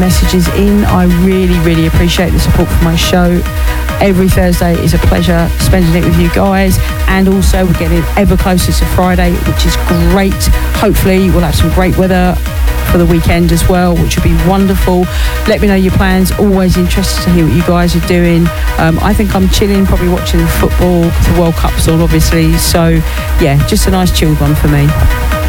messages in. I really appreciate the support for my show. Every Thursday is a pleasure spending it with you guys, and also we're getting ever closer to Friday, which is great. Hopefully we'll have some great weather for the weekend as well, which will be wonderful. Let me know your plans. Always interested to hear what you guys are doing. I think I'm chilling, probably watching football. The World Cup's on, obviously, so yeah, just a nice chilled one for me.